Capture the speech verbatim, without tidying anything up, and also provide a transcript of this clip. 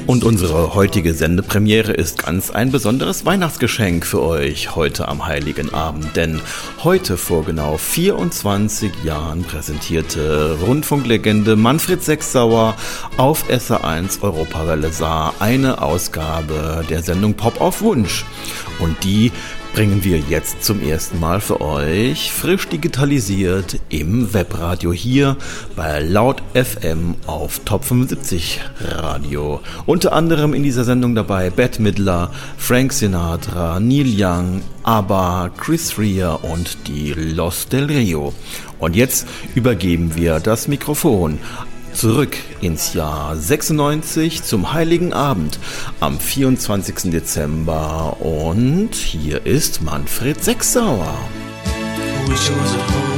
Und unsere heutige Sendepremiere ist ganz ein besonderes Weihnachtsgeschenk für euch heute am Heiligen Abend. Denn heute vor genau vierundzwanzig Jahren präsentierte Rundfunklegende Manfred Sechsauer auf S R eins Europawelle Saar eine Ausgabe der Sendung Pop auf Wunsch. Und die bringen wir jetzt zum ersten Mal für euch frisch digitalisiert im Webradio hier bei Laut F M auf Top fünfundsiebzig Radio. Unter anderem in dieser Sendung dabei Bette Midler, Frank Sinatra, Neil Young, ABBA, Chris Rea und die Los del Rio. Und jetzt übergeben wir das Mikrofon zurück ins Jahr sechsundneunzig zum Heiligen Abend am vierundzwanzigsten Dezember und hier ist Manfred Sechsauer.